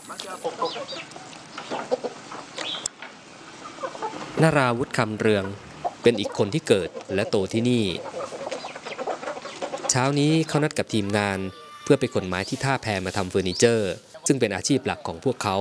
นาราวุฒิคำเรืองเป็นอีกคนที่เกิดและโตที่นี่เช้านี้เขานัดกับทีมงานเพื่อไปขนไม้ที่ท่าแพมาทำเฟอร์นิเจอร์ซึ่งเป็นอาชีพหลักของพวกเขา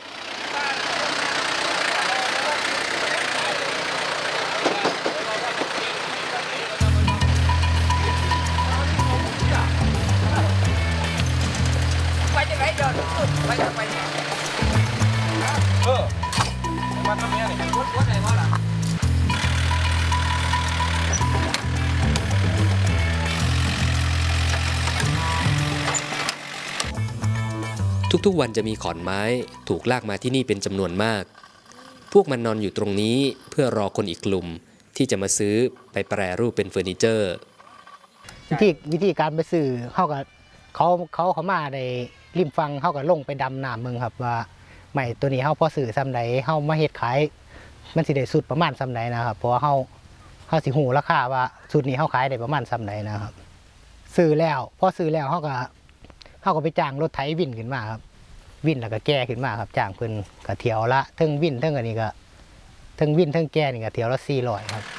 ทุกๆวันจะมีขอนไม้ถูกลากมาที่นี่เป็นจำนวนมากพวกมันนอนอยู่ตรงนี้เพื่อรอคนอีกกลุ่มที่จะมาซื้อไปแปรรูปเป็นเฟอร์นิเจอร์วิธีการไปซื้อเขามาในริมฟังเขาก็ลงไปดำน้ำเมืองครับว่าไม่ตัวนี้เขาพอซื้อซ้ำไหนเขามาเฮ็ดขายมันสิได้สุดประมาณซ้ำไหนนะครับเพราะว่าเขาสิหูราคาว่าสุดนี้เขาขายได้ประมาณซ้ำไหนนะครับซื้อแล้วพอซื้อแล้วเขาก็ไปจ้างรถไถวินขึ้นมาครับวินแล้วก็แก่ขึ้นมาครับจ้างเพิ่นก็เที่ยวละทั้งวินทั้งอันนี้ก็ทั้งวินทั้งแก่นี่ก็เที่ยวละ400ครับ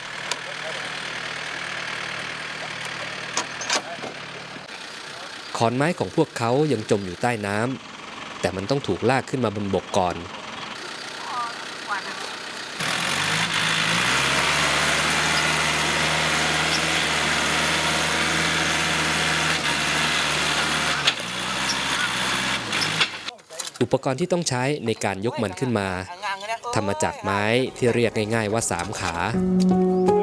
ขอนไม้ของพวกเขายังจมอยู่ใต้น้ำแต่มันต้องถูกลากขึ้นมาบนบกก่อนอุปกรณ์ที่ต้องใช้ในการยกมันขึ้นมาทำมาจากไม้ที่เรียกง่ายๆว่า3 ขา